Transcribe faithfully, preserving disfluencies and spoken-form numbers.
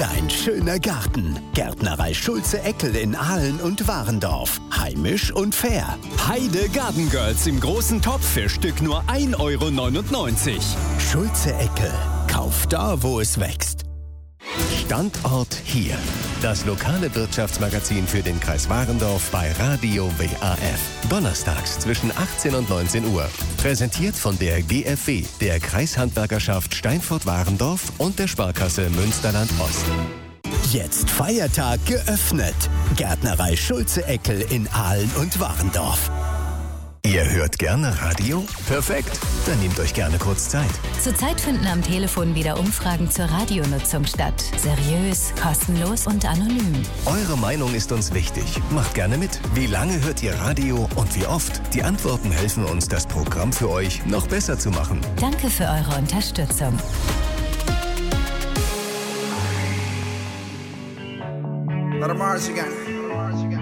Dein schöner Garten. Gärtnerei Schulze-Eckel in Ahlen und Warendorf. Heimisch und fair. Heide Garden Girls im großen Topf für Stück nur ein Euro neunundneunzig. Schulze-Eckel. Kauf da, wo es wächst. Standort hier. Das lokale Wirtschaftsmagazin für den Kreis Warendorf bei Radio W A F. Donnerstags zwischen achtzehn und neunzehn Uhr. Präsentiert von der G F W, der Kreishandwerkerschaft Steinfurt-Warendorf und der Sparkasse Münsterland-Ost. Jetzt Feiertag geöffnet. Gärtnerei Schulze-Eckel in Ahlen und Warendorf. Ihr hört gerne Radio? Perfekt. Dann nehmt euch gerne kurz Zeit. Zurzeit finden am Telefon wieder Umfragen zur Radionutzung statt. Seriös, kostenlos und anonym. Eure Meinung ist uns wichtig. Macht gerne mit. Wie lange hört ihr Radio und wie oft? Die Antworten helfen uns, das Programm für euch noch besser zu machen. Danke für eure Unterstützung. Let 'em march again.